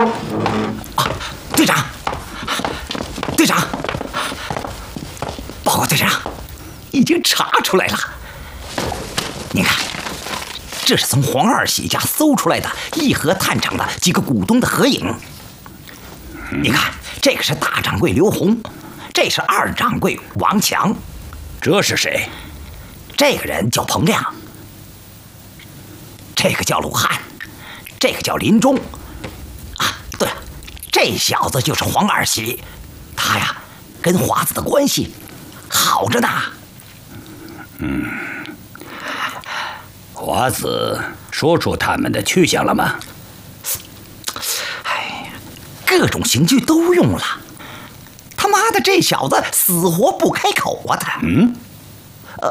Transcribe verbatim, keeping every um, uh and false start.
啊，队长，队长，报告队长，已经查出来了。您看，这是从黄二喜家搜出来的义和炭厂的几个股东的合影。你看，这个是大掌柜刘洪，这是二掌柜王强， 这是谁？ 这个人叫彭亮，这个叫鲁汉，这个叫林中。啊，对了，这小子就是黄二喜，他呀跟华子的关系好着呢。 嗯，华子说出他们的去向了吗？ 哎呀，各种刑具都用了，他妈的这小子死活不开口啊！他， 嗯。